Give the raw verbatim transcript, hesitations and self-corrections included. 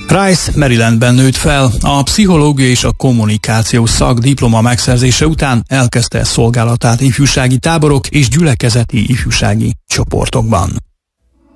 Rice Marylandben nőtt fel. A pszichológia és a kommunikáció szakdiploma megszerzése után elkezdte szolgálatát ifjúsági táborok és gyülekezeti ifjúsági csoportokban.